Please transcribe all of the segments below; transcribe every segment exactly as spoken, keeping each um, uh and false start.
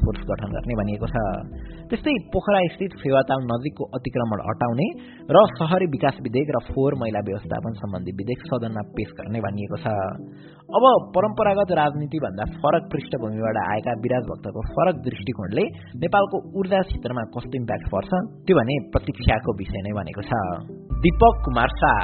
Force गठन गर्ने भनिएको छ। त्यस्तै पोखरा स्थित फेवाताल नजिकको अतिक्रमण हटाउने र शहरी विकास विधेयक र फोहोर मैला व्यवस्थापन सम्बन्धी विधेयक सदनमा पेश गर्ने भनिएको छ। अब परम्परागत राजनीति भन्दा फरक पृष्ठभूमिबाट आएका विराज भक्तको फरक दृष्टिकोणले नेपालको ऊर्जा क्षेत्रमा कस्तो इम्प्याक्ट पर्छ त्यो भने प्रतीक्षाको विषय नै बनेको छ। दीपक कुमार शाह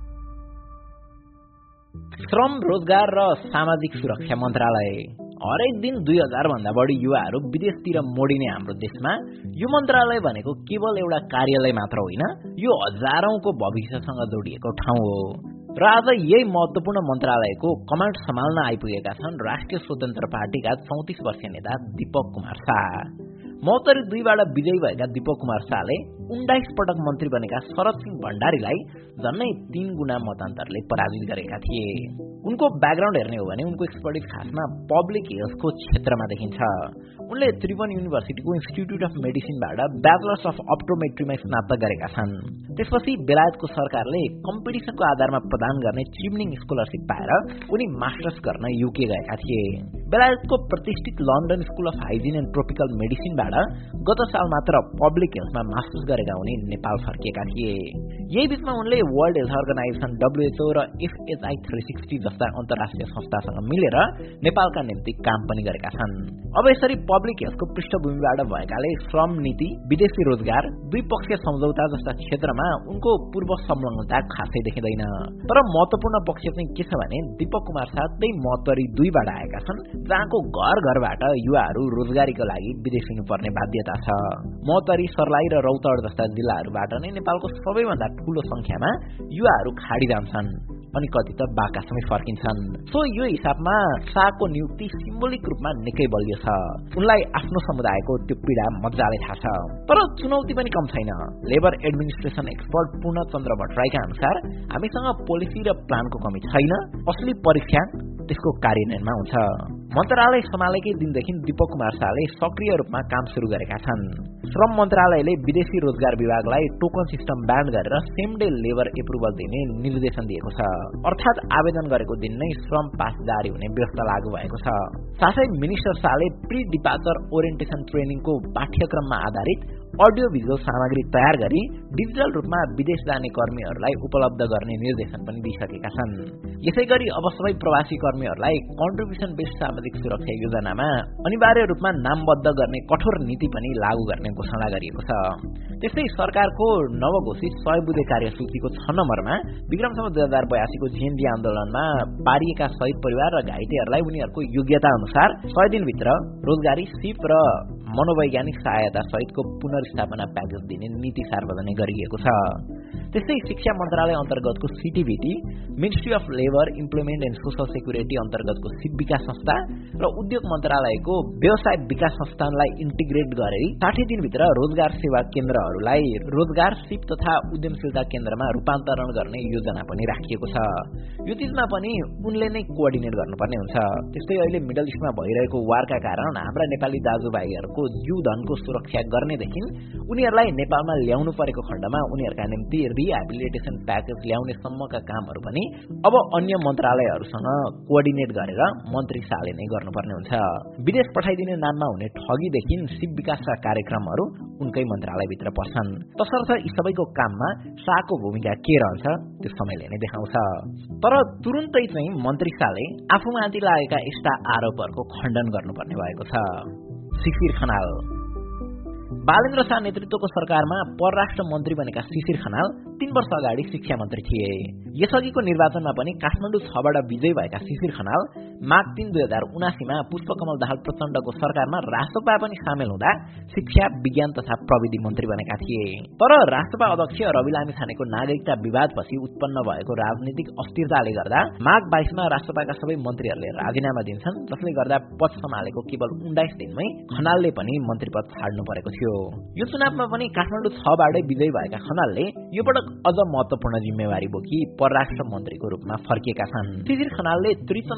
श्रम रोजगार र सामाजिक सुरक्षा मन्त्रालय हरेक दिन दुई हजार भन्दा बढी युवाहरू विदेशतिर मोडिने हाम्रो देशमा यो मन्त्रालय भनेको केवल एउटा कार्यालय मात्र होइन, यो हजारौंको भविष्यसँग जोडिएको ठाउँ हो। र आज यही महत्वपूर्ण मन्त्रालयको कमान्ड सम्हाल्न आइपुगेका छन् राष्ट्रिय स्वतन्त्र पार्टीका चौतिस वर्षीय नेता दीपक कुमार शाह। महोत्तरी दुईबाट विजयी भएका दीपक कुमार शाहले उन्नाइस पटक मन्त्री बनेका शरद सिंह भण्डारीलाई झन्नै तीन गुणा मतान्तरले पराजित गरेका थिए। उनको ब्याकग्राउन्ड हेर्ने हो भने उनको एक्सपर्टिज खासमा पब्लिक हेल्थको क्षेत्रमा देखिन्छ। उनले Tribhuvan युनिभर्सिटीको institute of मेडिसिनबाट bachelors of अप्टोमेट्रीमा स्नातक गरेका छन्। त्यसपछि बेलायतको सरकारले कम्पिटिसनको आधारमा प्रदान गर्ने ट्रिमनिङ स्कलरसिप पाएर उनी मास्टर्स गर्न युके गएका थिए। बेलायतको प्रतिष्ठित London school of hygiene and tropical मेडिसिनबाट गत साल मात्र पब्लिक हेल्थमा मास्टर्स गरेका उनी नेपाल फर्किएका थिए। यही बीचमा उनले वर्ल्ड हेल्थ अर्गनाइजेसन डब्ल्युएचओ र एफएचआई थ्री सिक्सटी जस्ता अन्तर्राष्ट्रिय संस्थासँग मिलेर नेपालका निम्ति काम पनि गरेका छन्। अब यसरी पब्लिक हेल्थको पृष्ठभूमिबाट भएकाले श्रम नीति, विदेशी रोजगार, द्विपक्षीय सम्झौता जस्ता क्षेत्रमा उनको पूर्व संलग्नता खासै देखिँदैन। तर महत्वपूर्ण पक्ष चाहिँ के छ भने दीपक कुमार शाह त्यही महोत्तरी दुईबाट आएका छन् जहाँको घर घरबाट युवाहरू रोजगारीको लागि विदेश हिँड्नुपर्ने बाध्यता छ। महोत्तरी, सर्लाही र रौतहट जस्ता जिल्लाहरूबाट नै नेपालको सबैभन्दा ठूलो संख्यामा युवाहरू खाडी जान्छन् अनि कति त बाकासमै फर्किन्छन्। सो यो हिसाबमा शाहको नियुक्ति सिम्बोलिक रूपमा निकै बलियो छ। उनलाई आफ्नो समुदायको त्यो पीडा मजाले थाहा छ। तर चुनौती पनि कम छैन। लेबर एडमिनिस्ट्रेसन एक्सपर्ट पूर्णचन्द्र भट्टराईका अनुसार हामीसँग पोलिसी र प्लानको कमी छैन, असली परीक्षा त्यसको कार्यान्वयनमा हुन्छ। मन्त्रालय सम्हालेकै दिनदेखि दीपक कुमार शाहले सक्रिय रूपमा काम सुरु गरेका छन्। श्रम मन्त्रालयले विदेशी रोजगार विभागलाई टोकन सिस्टम ब्यान गरेर सेम डे लेबर एप्रुभल दिने निर्देशन दिएको छ। अर्थात् आवेदन गरेको दिन नै श्रम पास जारी हुने व्यवस्था लागू भएको छ। साथै मिनिस्टर शाहले प्री डिपार्चर ओरिएन्टेसन ट्रेनिङको पाठ्यक्रममा आधारित अडियो भिजुअल सामग्री तयार गरी डिजिटल रूपमा विदेश जाने कर्मीहरूलाई उपलब्ध गर्ने निर्देशन पनि दिइसकेका छन्। यसैगरी अब सबै प्रवासी कर्मीहरूलाई कन्ट्रिब्युसन बेस्ड सामाजिक सुरक्षा योजनामा अनिवार्य रूपमा नामबद्ध गर्ने कठोर नीति पनि लागू गर्ने घोषणा गरिएको छ। त्यस्तै सरकारको नवघोषित सय बुँदे कार्यसूचीको छ नम्बरमा विक्रमसम्म दुई हजार बयासीको जेएनजी आन्दोलनमा पारिएका शहीद परिवार र घाइतेहरूलाई उनीहरूको योग्यता अनुसार सय दिनभित्र रोजगारी, सिप र मनोवैज्ञानिक सहायता सहितको पुनर्स्थापना प्याकेज दिने नीति सार्वजनिक गरिएको छ। त्यस्तै शिक्षा मन्त्रालय अन्तर्गतको सिटिभिटी, ministry of labour, employment and social security अन्तर्गतको सिप विकास संस्था र उद्योग मन्त्रालयको व्यवसाय विकास संस्थानलाई इन्टिग्रेट गरी साठी दिनभित्र रोजगार सेवा केन्द्रहरूलाई रोजगार, सिप तथा उद्यमशीलता केन्द्रमा रूपान्तरण गर्ने योजना पनि राखिएको छ। यो चिजमा पनि उनले नै कोअर्डिनेट गर्नुपर्ने हुन्छ। त्यस्तै अहिले मिडल इस्टमा भइरहेको वारका कारण हाम्रा नेपाली दाजुभाइहरूको जीव धनको सुरक्षा गर्नेदेखि उनीहरूलाई नेपालमा ल्याउनु परेको खण्डमा उनीहरूका निम्ति रिहेबिलिटेसन प्याकेज ल्याउने सम्मका कामहरू पनि अब अन्य मन्त्रालयहरूसँग कोअर्डिनेट गरेर मन्त्री शाहले नै गर्नुपर्ने हुन्छ। विदेश पठाइदिने नाममा हुने ठगीदेखि सिप विकासका कार्यक्रमहरू उनकै मन्त्रालयभित्र पर्छन्। तसर्थ यी सबैको काममा शाहको भूमिका के रहन्छ त्यो समयले नै देखाउँछ। तर तुरुन्तै चाहिँ मन्त्री शाहले आफूमाथि लागेका यस्ता आरोपहरूको खण्डन गर्नुपर्ने भएको छ। शिशिर खनाल बालेन्द्र शाह नेतृत्वको सरकारमा परराष्ट्र मन्त्री बनेका शिशिर खनाल तीन वर्ष अगाडि शिक्षा मन्त्री थिए। यसअघिको निर्वाचनमा पनि काठमाडौँ छबाट विजयी भएका शिशिर खनाल माघ तीन दुई हजार उनासीमा पुष्पकमल दाहाल प्रचण्डको सरकारमा राष्ट्रपा पनि सामेल हुँदा शिक्षा, विज्ञान तथा प्रविधि मन्त्री बनेका थिए। तर राष्ट्रपा अध्यक्ष रवि लामिछानेको नागरिकता विवादपछि उत्पन्न भएको राजनीतिक अस्थिरताले गर्दा माघ बाइसमा राष्ट्रपाका सबै मन्त्रीहरूले राजीनामा दिन्छन्, जसले गर्दा पद सम्हालेको केवल उन्नाइस दिनमै खनालले पनि मन्त्री पद छाड्नु परेको थियो। यो चुनावमा पनि काठमाडौँ छबाटै विजयी भएका खनालले यो पटक अझ महत्वपूर्ण जिम्मेवारी बोकी परराष्ट्र मन्त्रीको रूपमा फर्किएका छन्। शिशिर खनालले त्रिचन्द्र क्याम्पस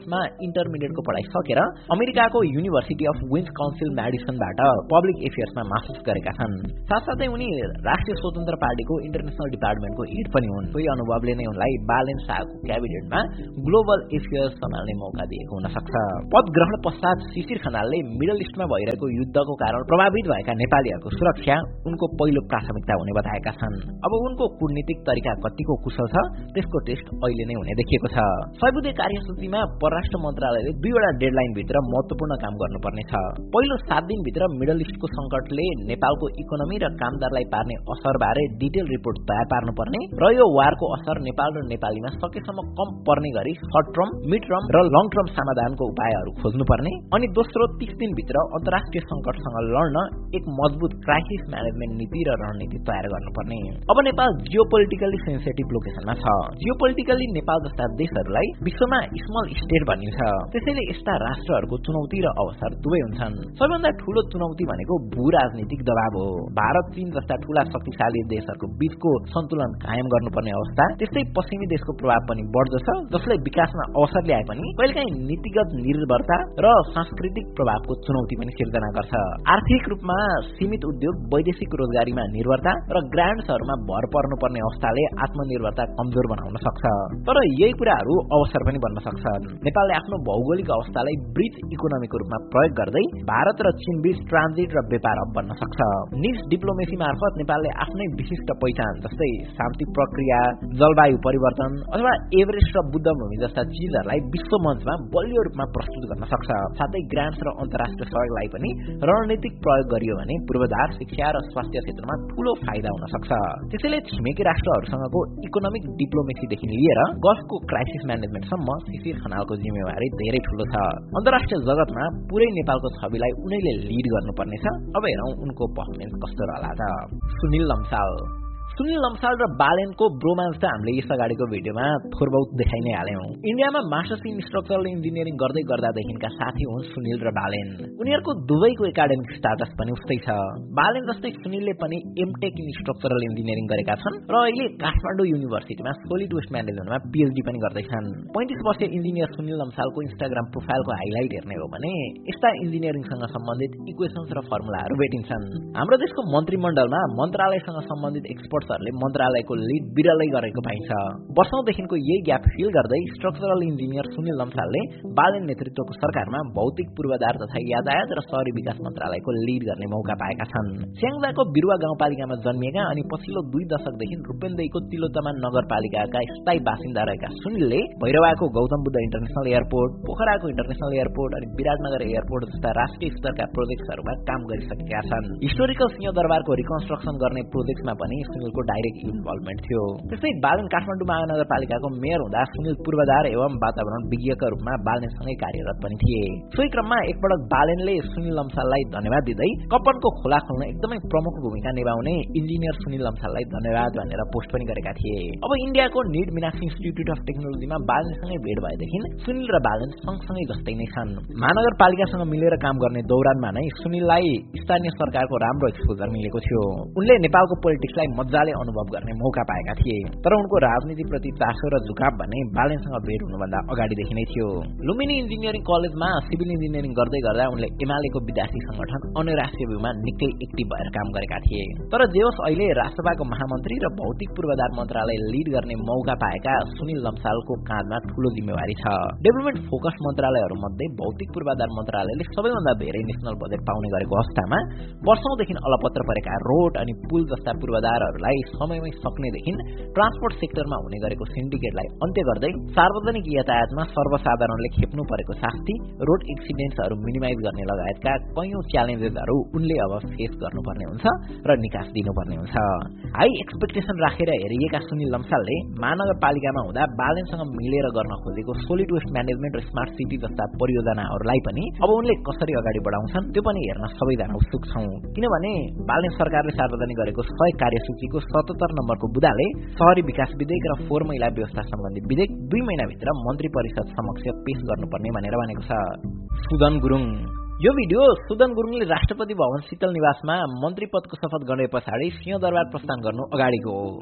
साइन्समा इन्टरमिडिएटको पढाइ सकेर अमेरिकाको university of Wisconsin म्याडिसनबाट public एफेयर्समा masters गरेका छन्। साथसाथै उनी राष्ट्रिय स्वतन्त्र पार्टीको इन्टरनेशनल डिपार्टमेन्टको हिड पनि हुन्। सोही अनुभवले नै उनलाई बालेन शाहको क्याबिनेटमा ग्लोबल एफेयर्स सम्हाल्ने मौका दिएको हुन सक्छ। पद ग्रहण पश्चात शिशिर खनालले मिडल इस्टमा भइरहेको युद्धको कारण प्रभावित भएका नेपालीहरूको सुरक्षा उनको पहिलो प्राथमिकता हुने बताएका छन्। अब उनको कूटनीतिक तरिका कतिको कुशल छ त्यसको टेस्ट अहिले नै हुने देखिएको छ। सयबुधे कार्यसूचीमा परराष्ट्र मन्त्रालयले दुईवटा डेडलाइन भित्र महत्वपूर्ण काम गर्नुपर्ने छ। पहिलो सात दिनभित्र मिडल इस्टको संकटले नेपालको इकोनोमी र कामदारलाई पार्ने असरबारे डिटेल रिपोर्ट तयार पार्नुपर्ने र यो वारको असर नेपाल र नेपालीमा सकेसम्म कम पर्ने गरी सर्ट टर्म, मिड टर्म र लङ टर्म समाधानको उपायहरू खोज्नुपर्ने। अनि दोस्रो तीस दिनभित्र अन्तर्राष्ट्रिय संकटसँग लड्न एक मजबुत क्राइसिस म्यानेजमेन्ट नीति र रणनीति तयार गर्नुपर्ने। अब नेपाल जियोपोलिटिकली सेन्सिटिभ लोकेसनमा छ। जियोपोलिटिकली नेपाल जस्ता देशहरूलाई विश्वमा स्मल स्टेट भनिन्छ। त्यसैले यस्ता राष्ट्रहरूको चुनौती र अवसर दुवै हुन्छन्। सबैभन्दा ठूलो चुनौती भनेको भू राजनीतिक दबाव हो। भारत, चीन जस्ता ठूला शक्तिशाली देशहरूको बीचको सन्तुलन कायम गर्नुपर्ने अवस्था, त्यस्तै पश्चिमी देशको प्रभाव पनि बढ्दो छ जसले विकासमा अवसर ल्याए पनि कहिलेकाहीँ नीतिगत निर्भरता र सांस्कृतिक प्रभावको चुनौती पनि सिर्जना गर्छ। आर्थिक रूपमा सीमित उद्योग, वैदेशिक रोजगारीमा निर्भरता र ग्रान्ट्सहरूमा भर पर्नुपर्ने अवस्थाले आत्मनिर्भरता कमजोर बनाउन सक्छ। तर यही कुराहरू अवसर पनि बन्न सक्छन्। नेपालले आफ्नो भौगोलिक अवस्थालाई ब्रिज इकोनोमीको रूपमा प्रयोग गर्दै भारत र चीन बीच ट्रान्जिट र व्यापार हब बन्न सक्छ। निज डिप्लोमेसी मार्फत नेपालले आफ्नै विशिष्ट पहिचान जस्तै शान्ति प्रक्रिया, जलवायु परिवर्तन अथवा एभरेस्ट र बुद्ध भूमि जस्ता चीजहरूलाई विश्व मञ्चमा बलियो रूपमा प्रस्तुत गर्न सक्छ। साथै ग्रान्ट्स र अन्तर्राष्ट्रिय सहयोगलाई पनि रणनीतिक प्रयोग गरियो भने पूर्वाधार, शिक्षा र स्वास्थ्य क्षेत्रमा ठूलो फाइदा हुन सक्छ। त्यसैले छिमेकी राष्ट्रहरूसँगको इकोनोमिक डिप्लोमेसीदेखि लिएर गल्फको क्राइसिस म्यानेजमेन्टसम्म शिशिर खनालको जिम्मेवारी धेरै ठूलो छ। अन्तर्राष्ट्रिय जगतमा पुरै नेपालको छविलाई उनैले लिड गर्नुपर्नेछ। अब हेरौँ उनको पर्फर्मेन्स कस्तो रहला त। सुनिल लम्साल सुनिल लम्साल र बालेनको ब्रोमान्स त हामीले यस अगाडिको भिडियोमा थोर बहुत देखाइ नै हाल्यौं। इन्डियामा मास्टर्स इन स्ट्रक्चरल इन्जिनियरिङ गर्दै गर्दादेखिका साथी हुन् सुनिल र बालेन। उनीहरूको दुवैको एकाडेमिक स्टाटस पनि उस्तै छ। बालेन जस्तै सुनिलले पनि एमटेक इन स्ट्रक्चरल इन्जिनियरिङ गरेका छन् र अहिले काठमाडौँ युनिभर्सिटीमा सोलिड वेस्ट म्यानेजमेन्टमा पीएचडी पनि गर्दैछन्। पैंतीस वर्षीय इन्जिनियर सुनिल लम्सालको इन्स्टाग्राम प्रोफाइलको हाइलाइट हेर्ने हो भने यस्ता इन्जिनियरिङसँग सम्बन्धित इक्वेशन्स र फर्मुलाहरू भेटिन्छन्। हाम्रो देशको मन्त्रीमण्डलमा मन्त्रालयसँग सम्बन्धित एक्सपर्ट मन्त्रालयको लिड बिरलै गरेको पाइन्छ। वर्षौंदेखिको यही ग्याप फिल गर्दै स्ट्रक्चरल इन्जिनियर सुनिल लम्सालले बालेन नेतृत्वको सरकारमा भौतिक पूर्वाधार तथा यातायात र शहरी विकास मन्त्रालयको लिड गर्ने मौका पाएका छन्। स्याङ्जाको बिरुवा गाउँपालिकामा जन्मिएका अनि पछिल्लो दुई दशकदेखि रूपेन्देहीको तिलोत्तमा नगरपालिकाका स्थायी बासिन्दा रहेका सुनिलले भैरवाको Gautam Buddha international airport, पोखराको international airport अनि विराटनगर एयरपोर्ट जस्ता राष्ट्रिय स्तरका प्रोजेक्टहरूमा काम गरिसकेका छन्। हिस्टोरिकल सिंहदरबारको रिकन्स्ट्रक्सन गर्ने प्रोजेक्टमा पनि सुनिलको डाइरेक्ट इन्भल्भमेन्ट थियो। त्यस्तै बालेन काठमाडौँ महानगरपालिकाको मेयर हुँदा सुनिल पूर्वाधार एवं वातावरण विज्ञका रूपमा बालेनसँगै कार्यरत पनि थिए। सोही क्रममा एकपटक बालेनले सुनिल लम्साललाई धन्यवाद दिँदै कप्पनको खोला खोल्न एकदमै प्रमुख भूमिका निभाउने इन्जिनियर सुनिल लम्साललाई धन्यवाद भनेर पोस्ट पनि गरेका थिए। अब इन्डियाको निड मीनाक्षी इन्स्टिट्युट अफ टेक्नोलोजीमा बालेनसँगै भेट भएदेखि सुनिल र बालेन सँगसँगै जस्तै नै छन्। महानगरपालिकासँग मिलेर काम गर्ने दौरानमा नै सुनिललाई स्थानीय सरकारको राम्रो एक्सपोजर मिलेको थियो। उनले नेपालको पोलिटिक्सलाई मजाले अनुभव गर्ने मौका पाएका थिए। तर उनको राजनीतिप्रति चासो र झुकाव भने बालेनसँग भेट हुनुभन्दा अगाडिदेखि नै थियो। लुम्बिनी इन्जिनियरिङ कलेजमा सिभिल इन्जिनियरिङ गर्दै गर्दा उनले एमालेको विद्यार्थी संगठन अन्तर्राष्ट्रिय व्यूमा निकै एक्टिभ भएर काम गरेका थिए। तर जे होस् अहिले राष्ट्रसभाको महामन्त्री र भौतिक पूर्वाधार मन्त्रालय लिड गर्ने मौका पाएका सुनिल लम्सालको काँधमा ठूलो जिम्मेवारी छ। डेभलपमेन्ट फोकस मन्त्रालयहरू मध्ये भौतिक पूर्वाधार मन्त्रालयले सबैभन्दा धेरै नेशनल बजेट पाउने गरेको अवस्थामा वर्षौंदेखि अलपत्र परेका रोड अनि पुल जस्ता पूर्वाधारहरूलाई समयमै सक्नेदेखि ट्रान्सपोर्ट सेक्टरमा हुने गरेको सिन्डिकेटलाई अन्त्य गर्दै सार्वजनिक यातायातमा सर्वसाधारणले खेप्नु परेको शास्ति, रोड एक्सिडेन्ट्सहरू मिनिमाइज गर्ने लगायतका कैयौं च्यालेन्जेसहरू उनले अब फेस गर्नुपर्ने हुन्छ र निकास दिनुपर्ने हुन्छ। हाई एक्सपेक्टेसन राखेर हेरिएका सुनिल लम्सालले महानगरपालिकामा हुँदा बालेनसँग मिलेर गर्न खोजेको सोलिड वेस्ट म्यानेजमेन्ट र स्मार्ट सिटी जस्ता परियोजनाहरूलाई पनि अब उनले कसरी अगाडि बढाउँछन् त्यो पनि हेर्न सबैजना उत्सुक छौं। किनभने बालेन सरकारले सार्वजनिक गरेको सय कार्यसूचीको सतहत्तर नम्बरको बुदाले शहरी विकास विधेयक र फोहोर मैला व्यवस्था सम्बन्धी विधेयक दुई महिनाभित्र मन्त्री परिषद समक्ष पेश गर्नुपर्ने भनेर भनेको छ। सुदन गुरुङ यो भिडियो सुदन गुरुङले राष्ट्रपति भवन शीतल निवासमा मन्त्री पदको शपथ गरे पछाडि सिंहदरबार प्रस्थान गर्नु अगाडिको हो।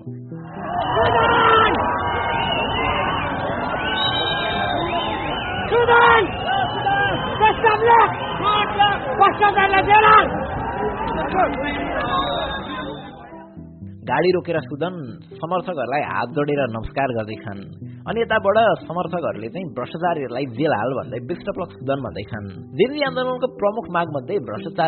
गाडी रोकेर सुदन समर्थकहरूलाई हात जोडेर नमस्कार गर्दैछन् अनि यताबाट समर्थकहरूले चाहिँ भ्रष्टाचारीहरूलाई जेल हाल भन्दै विष्टप्लक सुदन भन्दैछन्। जेनजी आन्दोलनको प्रमुख माग मध्ये भ्रष्टाचार